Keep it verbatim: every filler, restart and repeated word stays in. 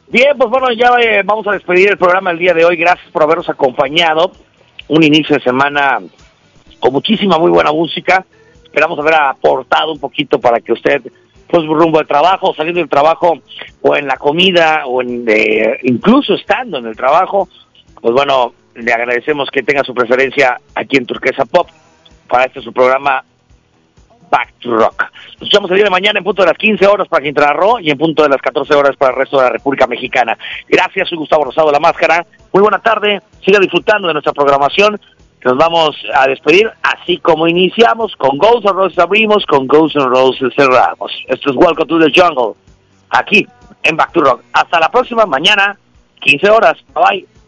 Bien, pues bueno, ya eh, vamos a despedir el programa el día de hoy. Gracias por habernos acompañado. Un inicio de semana con muchísima, muy buena música. Esperamos haber aportado un poquito para que usted, pues rumbo al trabajo, saliendo del trabajo, o en la comida, o en eh, incluso estando en el trabajo, pues bueno, le agradecemos que tenga su preferencia aquí en Turquesa Pop para este su programa Back to Rock. Nos escuchamos el día de mañana en punto de las quince horas para Quintana Roo y en punto de las catorce horas para el resto de la República Mexicana. Gracias, soy Gustavo Rosado La Máscara. Muy buena tarde, siga disfrutando de nuestra programación. Nos vamos a despedir así como iniciamos, con Guns N' Roses abrimos, con Guns N' Roses cerramos. Esto es Welcome to the Jungle, aquí en Back to Rock. Hasta la próxima, mañana, quince horas. Bye bye.